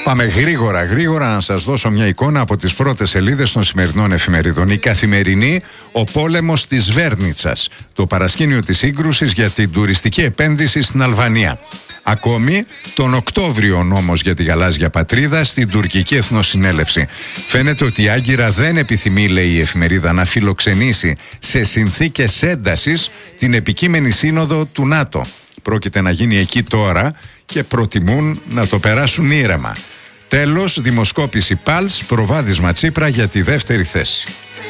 Πάμε γρήγορα να σας δώσω μια εικόνα από τις πρώτες σελίδες των σημερινών εφημερίδων. Η Καθημερινή, ο πόλεμος της Βέρνιτσας, το παρασκήνιο της σύγκρουσης για την τουριστική επένδυση στην Αλβανία. Ακόμη, τον Οκτώβριο ο νόμος για τη γαλάζια πατρίδα στην τουρκική εθνοσυνέλευση. Φαίνεται ότι η Άγκυρα δεν επιθυμεί, λέει η εφημερίδα, να φιλοξενήσει σε συνθήκες έντασης την επικείμενη σύνοδο του ΝΑΤΟ. Πρόκειται να γίνει εκεί τώρα και προτιμούν να το περάσουν ήρεμα. Τέλος, δημοσκόπηση Pulse, προβάδισμα Τσίπρα για τη δεύτερη θέση.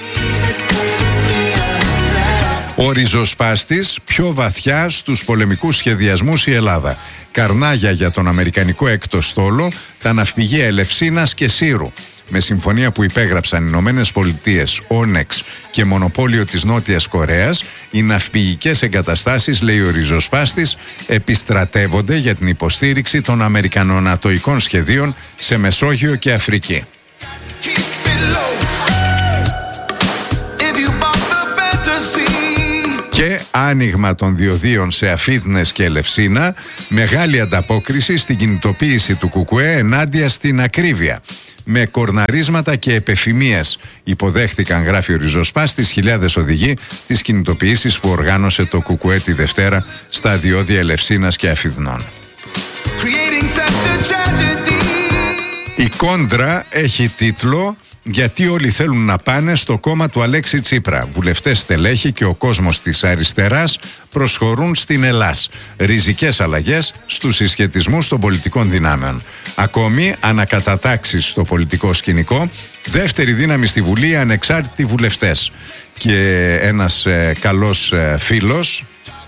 Ο ριζοσπάστης, πιο βαθιά στους πολεμικούς σχεδιασμούς η Ελλάδα. Καρνάγια για τον αμερικανικό έκτο στόλο, τα ναυπηγεία Ελευσίνας και Σύρου. Με συμφωνία που υπέγραψαν οι Ηνωμένες Πολιτείες, Όνεξ και μονοπόλιο της Νότιας Κορέας, οι ναυπηγικές εγκαταστάσεις, λέει ο ριζοσπάστης, επιστρατεύονται για την υποστήριξη των αμερικανονατοικών σχεδίων σε Μεσόγειο και Αφρική. Και άνοιγμα των διοδίων σε Αφίδνες και Ελευσίνα, μεγάλη ανταπόκριση στην κινητοποίηση του ΚΚΕ ενάντια στην ακρίβεια. Με κορναρίσματα και επεφημίες υποδέχτηκαν, γράφει ο ριζοσπάστης, χιλιάδες οδηγοί τις κινητοποιήσεις που οργάνωσε το ΚΚΕ τη Δευτέρα στα διόδια Ελευσίνας και Αφιδνών. Η Κόντρα έχει τίτλο «Γιατί όλοι θέλουν να πάνε στο κόμμα του Αλέξη Τσίπρα. Βουλευτές, στελέχη και ο κόσμος της αριστεράς προσχωρούν στην Ελλάς. Ριζικές αλλαγές στους συσχετισμούς των πολιτικών δυνάμεων». Ακόμη, ανακατατάξεις στο πολιτικό σκηνικό. Δεύτερη δύναμη στη Βουλή, ανεξάρτητοι βουλευτές. Και ένας καλός φίλος